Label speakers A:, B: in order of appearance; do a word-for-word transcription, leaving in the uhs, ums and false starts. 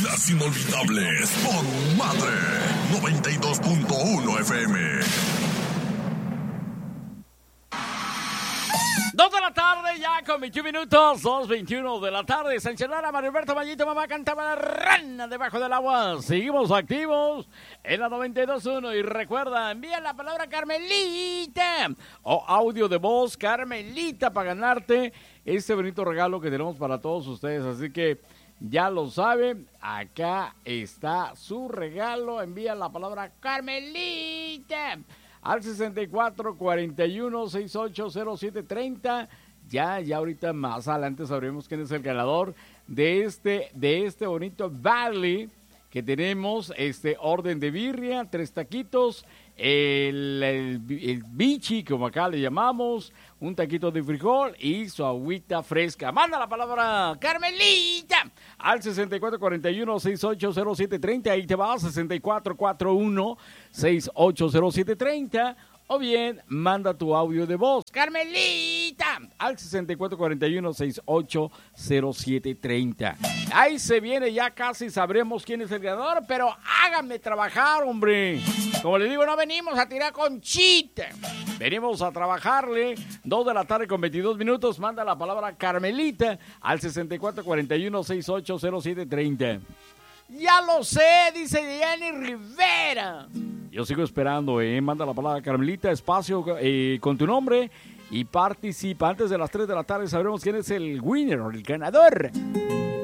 A: Las Inolvidables con Madre noventa y dos punto uno F M.
B: Dos de la tarde, ya con veintiún minutos, dos veintiuno de la tarde. Sanchelara, Mario Alberto Mayito, mamá cantaba la rana debajo del agua. Seguimos activos en la noventa y dos punto uno. Y recuerda, envía la palabra Carmelita o audio de voz Carmelita para ganarte este bonito regalo que tenemos para todos ustedes. Así que ya lo saben, acá está su regalo. Envía la palabra Carmelita al sesenta y cuatro, cuarenta y uno, sesenta y ocho, cero siete, treinta. Ya, ya ahorita más adelante sabremos quién es el ganador de este, de este bonito Valley que tenemos, este orden de birria, tres taquitos, el, el, el bichi, como acá le llamamos, un taquito de frijol y su agüita fresca. Manda la palabra Carmelita al sesenta y cuatro, cuarenta y uno, sesenta y ocho, cero siete, treinta. Ahí te vas, sesenta y cuatro, cuarenta y uno, sesenta y ocho, cero siete, treinta. O bien, manda tu audio de voz, Carmelita, al sesenta y cuatro, cuarenta y uno, sesenta y ocho, cero siete, treinta. Ahí se viene, ya casi sabremos quién es el ganador, pero háganme trabajar, hombre. Como les digo, no venimos a tirar conchita. Venimos a trabajarle. Dos de la tarde con veintidós minutos. Manda la palabra Carmelita al sesenta y cuatro, cuarenta y uno, sesenta y ocho, cero siete, treinta. Ya lo sé, dice Jenny Rivera. Yo sigo esperando, eh. Manda la palabra Carmelita, espacio eh, con tu nombre y participa. Antes de las tres de la tarde sabremos quién es el winner, el ganador